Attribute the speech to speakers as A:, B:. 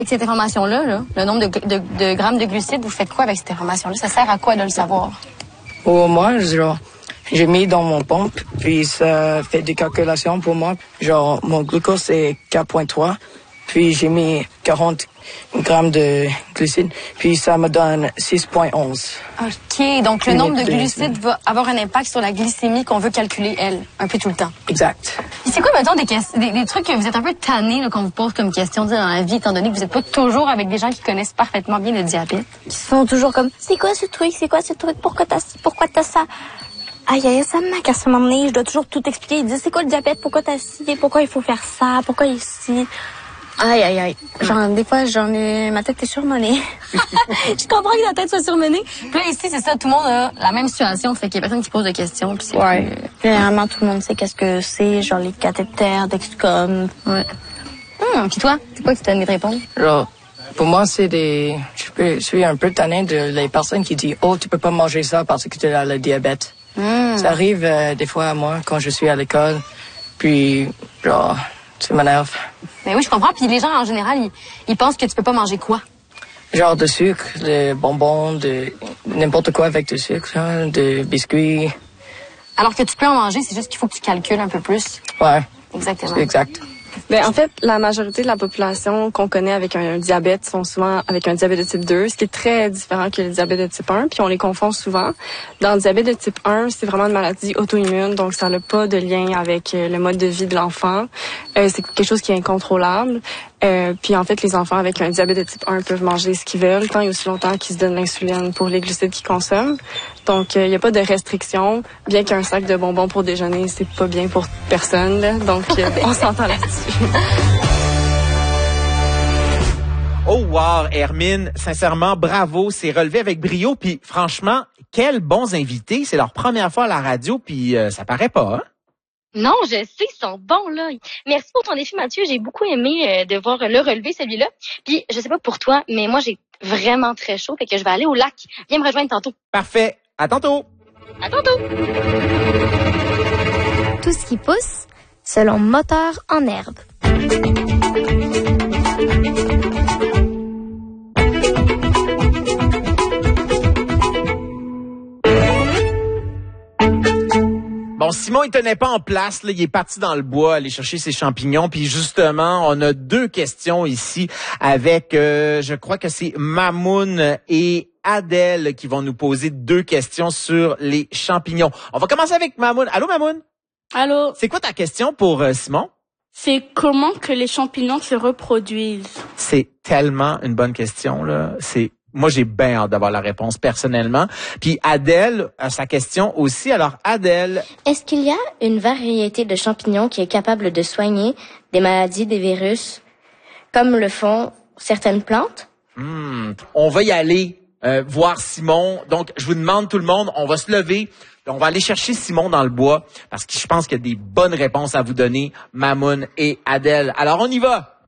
A: Avec cette information-là, là, le nombre de grammes de glucides, vous faites quoi avec cette information-là? Ça sert à quoi de le savoir?
B: Pour moi, genre, j'ai mis dans mon pompe, puis ça fait des calculations pour moi. Genre, mon glucose, c'est 4,3, puis j'ai mis 40 grammes de glucides, puis ça me donne 6,11.
A: OK, donc le nombre de glucides va avoir un impact sur la glycémie qu'on veut calculer, elle, un peu tout le temps.
B: Exact.
A: Et c'est quoi, mettons, des trucs que vous êtes un peu tannés qu'on vous pose comme question dans la vie, étant donné que vous n'êtes pas toujours avec des gens qui connaissent parfaitement bien le diabète?
C: Qui sont toujours comme, c'est quoi ce truc, pourquoi t'as ça? Aïe, aïe, ça m'agace à un moment donné, je dois toujours tout expliquer. Ils disent, c'est quoi le diabète, pourquoi t'as ci, pourquoi il faut faire ça, pourquoi ici. Aïe, aïe, aïe. Genre, des fois, ma tête est surmenée. Je comprends que la tête soit surmenée.
A: Puis là, ici, c'est ça, tout le monde a la même situation, fait qu'il y a personne qui pose de questions. Puis
C: ouais. Généralement, tout le monde sait qu'est-ce que c'est, genre les cathéters, Dexcom.
A: Ouais. Puis toi, c'est quoi que tu t'as envie de répondre?
B: Genre, pour moi, je suis un peu tanné de les personnes qui disent, oh, tu peux pas manger ça parce que tu as le diabète. Ça arrive des fois à moi quand je suis à l'école, puis genre, ça m'énerve.
A: Ben oui, je comprends. Puis les gens, en général, ils pensent que tu peux pas manger quoi?
B: Genre de sucre, de bonbons, de n'importe quoi avec du sucre, hein, de biscuits.
A: Alors que tu peux en manger, c'est juste qu'il faut que tu calcules un peu plus.
B: Ouais.
A: Exactement.
B: Exact.
D: Ben, en fait, la majorité de la population qu'on connaît avec un diabète sont souvent avec un diabète de type 2, ce qui est très différent que le diabète de type 1, puis on les confond souvent. Dans le diabète de type 1, c'est vraiment une maladie auto-immune, donc ça n'a pas de lien avec le mode de vie de l'enfant. C'est quelque chose qui est incontrôlable. Puis en fait, les enfants avec un diabète de type 1 peuvent manger ce qu'ils veulent, tant et aussi longtemps qu'ils se donnent l'insuline pour les glucides qu'ils consomment. Donc, il n'y a pas de restriction, bien qu'un sac de bonbons pour déjeuner, c'est pas bien pour personne, là. Donc, on s'entend là-dessus.
E: Oh wow, Hermine, sincèrement, bravo, c'est relevé avec brio, puis franchement, quels bons invités, c'est leur première fois à la radio, puis ça paraît pas, hein?
F: Non, je sais, ils sont bons, là. Merci pour ton défi, Mathieu. J'ai beaucoup aimé de voir le relever, celui-là. Puis, je sais pas pour toi, mais moi, j'ai vraiment très chaud, fait que je vais aller au lac. Viens me rejoindre tantôt.
E: Parfait. À tantôt.
F: À tantôt.
C: Tout ce qui pousse, selon Moteur en herbe.
E: Bon, Simon, il tenait pas en place, là, il est parti dans le bois aller chercher ses champignons, puis justement, on a deux questions ici avec, je crois que c'est Mamoun et Adèle qui vont nous poser deux questions sur les champignons. On va commencer avec Mamoun. Allô, Mamoun?
G: Allô?
E: C'est quoi ta question pour Simon?
G: C'est comment que les champignons se reproduisent?
E: C'est tellement une bonne question, là. Moi, j'ai bien hâte d'avoir la réponse personnellement. Puis Adèle a sa question aussi. Alors, Adèle...
C: Est-ce qu'il y a une variété de champignons qui est capable de soigner des maladies, des virus, comme le font certaines plantes?
E: On va y aller voir Simon. Donc, je vous demande tout le monde, on va se lever. On va aller chercher Simon dans le bois parce que je pense qu'il y a des bonnes réponses à vous donner, Mamoun et Adèle. Alors, on y va!